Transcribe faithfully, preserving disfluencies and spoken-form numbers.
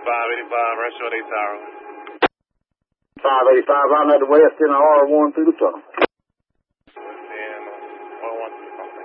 five eighty-five, Restaurant eight Tower. five eighty-five, I'm at the west in the R one through the tunnel.